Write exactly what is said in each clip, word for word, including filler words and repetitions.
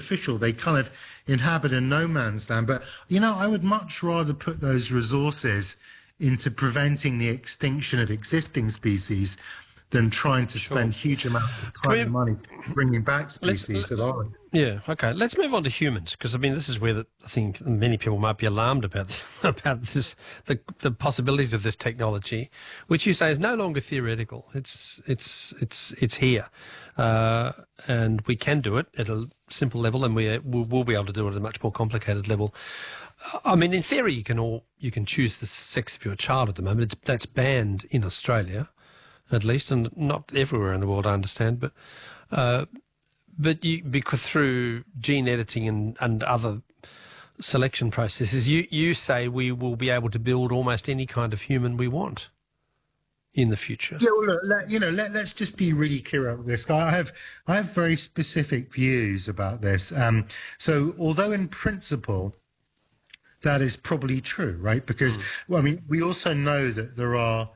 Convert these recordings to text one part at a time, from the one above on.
superficial. They kind of inhabit a no man's land. But, you know, I would much rather put those resources into preventing the extinction of existing species than trying to Sure. spend huge amounts of time we- and money bringing back Let's- species that aren't. Yeah, okay. Let's move on to humans, because I mean, this is where the, I think many people might be alarmed about about this, the the possibilities of this technology, which you say is no longer theoretical. It's it's it's it's here, uh, and we can do it at a simple level, and we we'll, we'll be able to do it at a much more complicated level. I mean, in theory, you can all you can choose the sex of your child at the moment. It's, that's banned in Australia, at least, and not everywhere in the world, I understand, but. Uh, But you, because through gene editing and, and other selection processes, you, you say we will be able to build almost any kind of human we want in the future. Yeah, well, look, let, you know, let, let's just be really clear about this. I have, I have very specific views about this. Um, so, although in principle that is probably true, right? Because, mm. well, I mean, we also know that there are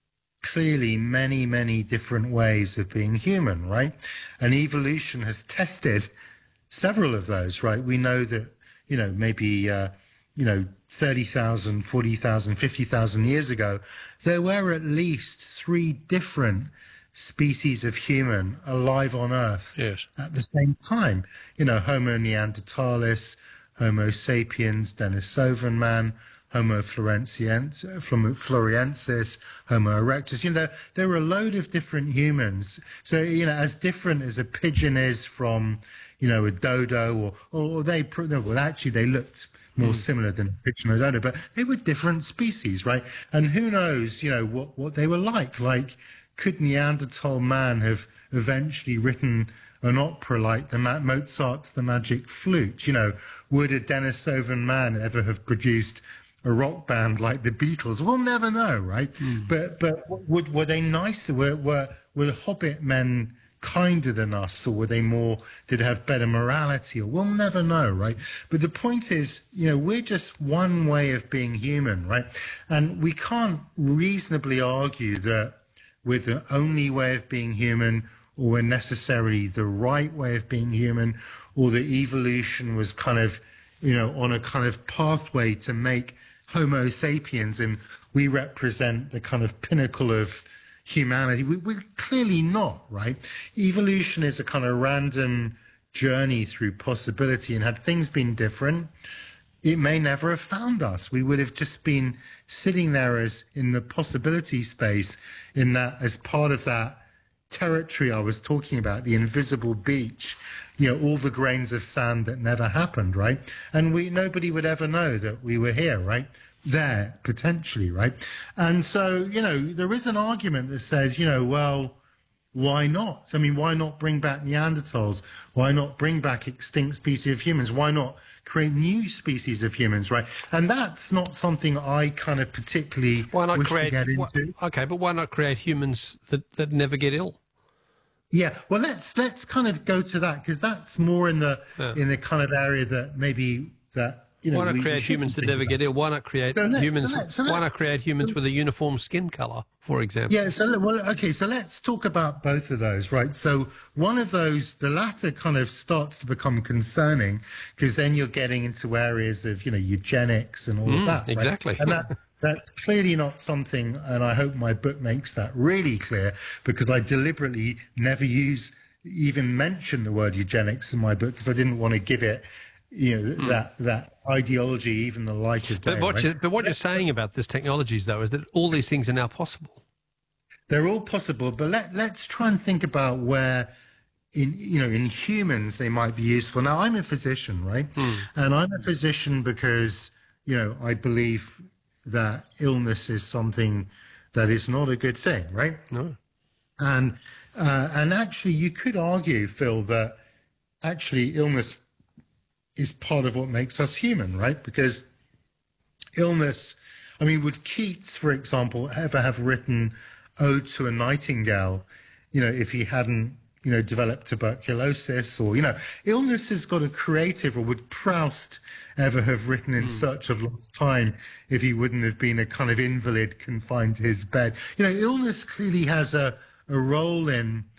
clearly many, many different ways of being human, right? And evolution has tested several of those, right? We know that, you know, maybe, uh, you know, thirty thousand, forty thousand, fifty thousand years ago, there were at least three different species of human alive on Earth yes. at the same time. You know, Homo neanderthalis, Homo sapiens, Denisovan man, Homo floresiensis, floriensis, Homo erectus. You know, there were a load of different humans. So, you know, as different as a pigeon is from, you know, a dodo, or, or they, well, actually, they looked more mm. similar than a pigeon or dodo, but they were different species, right? And who knows, you know, what, what they were like. Like, could Neanderthal man have eventually written an opera like the Mozart's The Magic Flute? You know, would a Denisovan man ever have produced a rock band like the Beatles? We'll never know, right? Mm. But but would, were they nicer? Were, were were the Hobbit men kinder than us, or were they more? Did they have better morality? Or we'll never know, right? But the point is, you know, we're just one way of being human, right? And we can't reasonably argue that we're the only way of being human, or we're necessarily the right way of being human, or that evolution was kind of, you know, on a kind of pathway to make Homo sapiens, and we represent the kind of pinnacle of humanity. We, we're clearly not, right? Evolution is a kind of random journey through possibility, and had things been different, it may never have found us. We would have just been sitting there as in the possibility space, in that as part of that territory I was talking about, the invisible beach, you know, all the grains of sand that never happened, right? And we nobody would ever know that we were here, right? There, potentially, right? And so, you know, there is an argument that says, you know, well, why not? I mean, why not bring back Neanderthals? Why not bring back extinct species of humans? Why not create new species of humans, right? And that's not something I kind of particularly why not wish create, to get into. Wh- okay, but why not create humans that, that never get ill? Yeah, well, let's let's kind of go to that, because that's more in the yeah. in the kind of area that maybe that you know. Why not we, create we humans that never about. get ill? Why not create so humans? So let's, so why let's, not create humans with a uniform skin color, for example? Yeah. So well, okay. So let's talk about both of those, right? So one of those, the latter, kind of starts to become concerning, because then you're getting into areas of you know eugenics and all mm, of that. Right? Exactly. And that. That's clearly not something, and I hope my book makes that really clear, because I deliberately never use. even mention the word eugenics in my book, because I didn't want to give it, you know, mm. that that ideology even the light of day. But what, right? you, but what you're saying about this technologies, though, is that all these things are now possible. They're all possible, but let let's try and think about where, in you know, in humans they might be useful. Now, I'm a physician, right? Mm. And I'm a physician because you know I believe that illness is something that is not a good thing, right? No. And uh, and actually, you could argue, Phil, that actually illness is part of what makes us human, right? Because illness, I mean, would Keats, for example, ever have written Ode to a Nightingale, you know, if he hadn't, you know, developed tuberculosis, or, you know, illness has got a creative, or would Proust ever have written In mm. Search of Lost Time if he wouldn't have been a kind of invalid confined to his bed? You know, illness clearly has a, a role in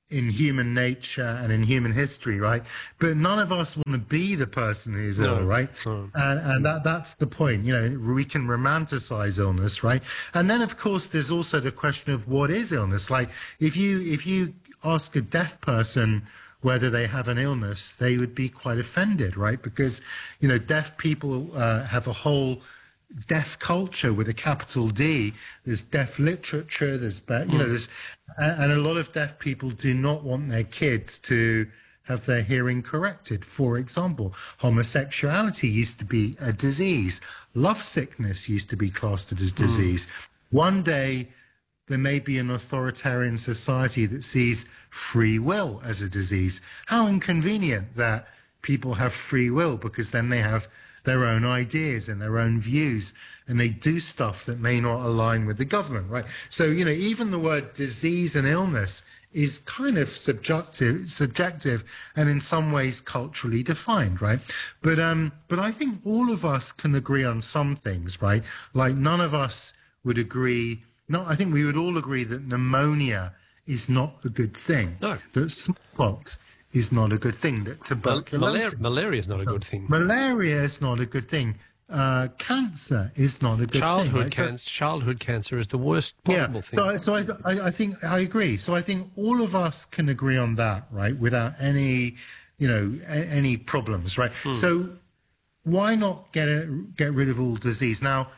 in human nature and in human history, right? But none of us want to be the person who's No, ill, right? no. And and that that's the point. You know, we can romanticize illness, right? And then of course there's also the question of what is illness. Like if you if you ask a deaf person whether they have an illness, they would be quite offended, right? Because, you know, deaf people uh, have a whole deaf culture with a capital D. There's deaf literature. There's, you know, there's, and a lot of deaf people do not want their kids to have their hearing corrected. For example, homosexuality used to be a disease. Love sickness used to be classed as disease. Mm. One day, there may be an authoritarian society that sees free will as a disease. How inconvenient that people have free will, because then they have their own ideas and their own views, and they do stuff that may not align with the government, right? So, you know, even the word disease and illness is kind of subjective, subjective, and in some ways culturally defined, right? But um, but I think all of us can agree on some things, right? Like none of us would agree. No, I think we would all agree that pneumonia is not a good thing. No. That smallpox is not a good thing. That tuberculosis... Malaria, malaria is not a good thing. Malaria is not a good thing. Uh, cancer is not a good childhood thing. Right? Cancer, so, childhood cancer is the worst possible yeah, thing. So, so I, I, I think I agree. So I think all of us can agree on that, right? Without any, you know, a, any problems, right? Hmm. So why not get a, get rid of all disease? Now,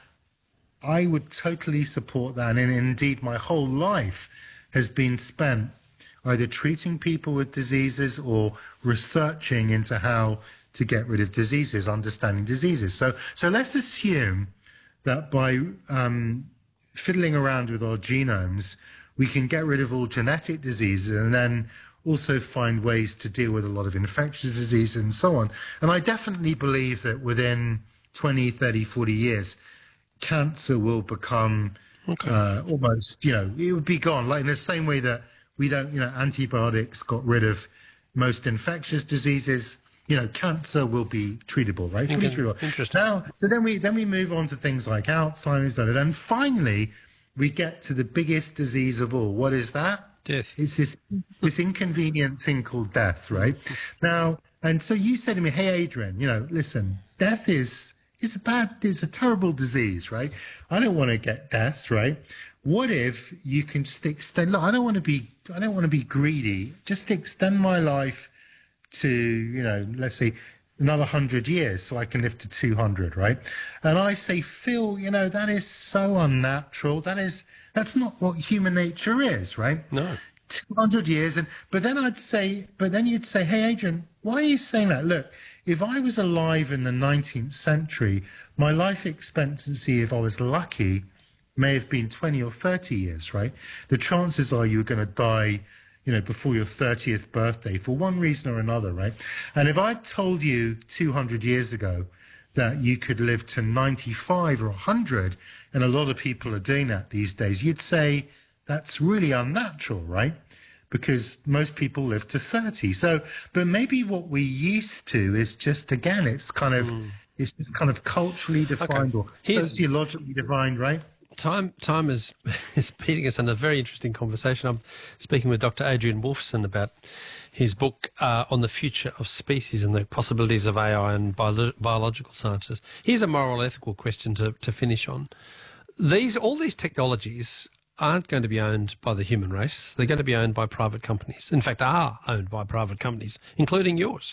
I would totally support that, and indeed my whole life has been spent either treating people with diseases or researching into how to get rid of diseases, understanding diseases. So, so let's assume that by um, fiddling around with our genomes, we can get rid of all genetic diseases and then also find ways to deal with a lot of infectious disease and so on. And I definitely believe that within twenty, thirty, forty years, cancer will become okay. uh, almost, you know, it would be gone. Like in the same way that we don't, you know, antibiotics got rid of most infectious diseases, you know, cancer will be treatable, right? Okay. treatable. Interesting. Now, so then we then we move on to things like Alzheimer's, and finally we get to the biggest disease of all. What is that? Death. It's this this inconvenient thing called death, right? Now, and so you said to me, hey, Adrian, you know, listen, death is It's a bad, it's a terrible disease, right? I don't want to get death, right? What if you can just extend, look, I don't want to be, I don't want to be greedy. Just extend my life to, you know, let's say another hundred years so I can live to two hundred, right? And I say, Phil, you know, that is so unnatural. That is, that's not what human nature is, right? No. two hundred years. And, but then I'd say, but then you'd say, hey, Adrian, why are you saying that? Look, if I was alive in the nineteenth century, my life expectancy, if I was lucky, may have been twenty or thirty years, right? The chances are you're going to die, you know, before your thirtieth birthday for one reason or another, right? And if I told you two hundred years ago that you could live to ninety-five or one hundred, and a lot of people are doing that these days, you'd say that's really unnatural, right? Because most people live to thirty. So, but maybe what we used to is just, again, it's kind of, mm. it's just kind of culturally defined okay. or Here's, sociologically defined, right? Time time is, is beating us in a very interesting conversation. I'm speaking with Doctor Adrian Wolfson about his book uh, on the future of species and the possibilities of A I and bio biological sciences. Here's a moral ethical question to, to finish on. These all these technologies aren't going to be owned by the human race. They're going to be owned by private companies. In fact, are owned by private companies, including yours.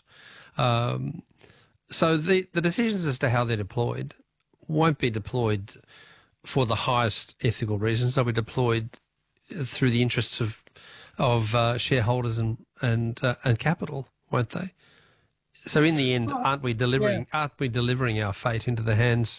Um, so the, the decisions as to how they're deployed won't be deployed for the highest ethical reasons. They'll be deployed through the interests of of uh, shareholders and and uh, and capital, won't they? So in the end, aren't we delivering yeah. aren't we delivering our fate into the hands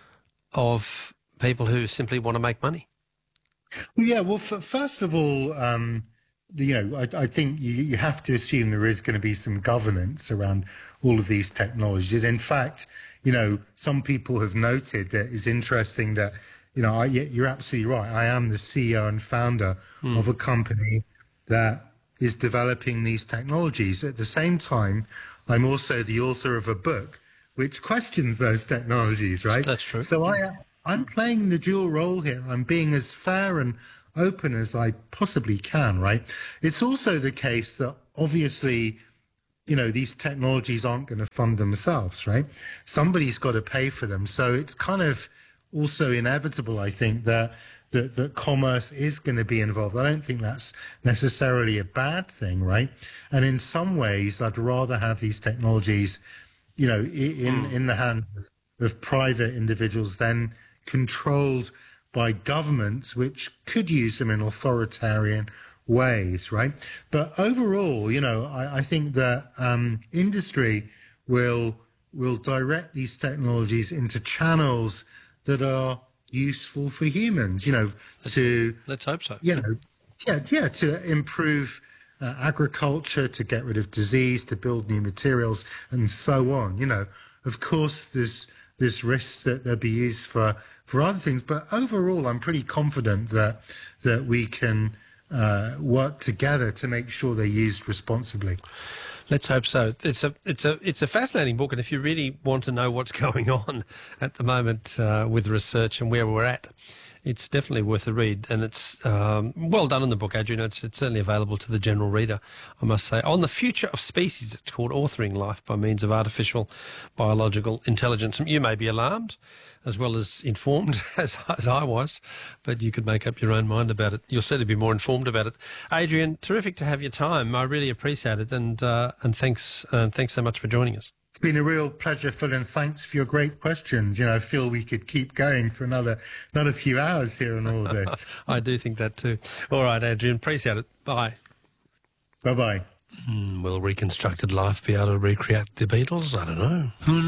of people who simply want to make money? Well, yeah, well, f first of all, um, the, you know, I, I think you, you have to assume there is going to be some governance around all of these technologies. And in fact, you know, some people have noted that it's interesting that, you know, I, you're absolutely right. I am the C E O and founder mm. of a company that is developing these technologies. At the same time, I'm also the author of a book which questions those technologies, right? That's true. So I... I'm playing the dual role here. I'm being as fair and open as I possibly can, right? It's also the case that obviously, you know, these technologies aren't going to fund themselves, right? Somebody's got to pay for them. So it's kind of also inevitable, I think, that that, that commerce is going to be involved. I don't think that's necessarily a bad thing, right? And in some ways, I'd rather have these technologies, you know, in, in the hands of private individuals than controlled by governments, which could use them in authoritarian ways, right? But overall, you know, I, I think that um, industry will will direct these technologies into channels that are useful for humans, you know, let's, to let's hope so. You know, yeah, yeah, to improve uh, agriculture, to get rid of disease, to build new materials, and so on. You know, of course, there's there's risks that they'll be used for for other things, but overall, I'm pretty confident that that we can uh, work together to make sure they're used responsibly. Let's hope so. It's a it's a it's a fascinating book, and if you really want to know what's going on at the moment uh, with research and where we're at, it's definitely worth a read. And it's um, well done in the book, Adrian. It's it's certainly available to the general reader, I must say. On the Future of Species, it's called Authoring Life by Means of Artificial Biological Intelligence. You may be alarmed, as well as informed as, as I was, but you could make up your own mind about it. You'll certainly be more informed about it. Adrian, terrific to have your time. I really appreciate it, and uh, and thanks uh, thanks so much for joining us. It's been a real pleasure, Phil, and thanks for your great questions. You know, I feel we could keep going for another another few hours here on all of this. I do think that too. All right, Adrian, appreciate it. Bye. Bye-bye. Mm, will reconstructed life be able to recreate the Beatles? I don't know.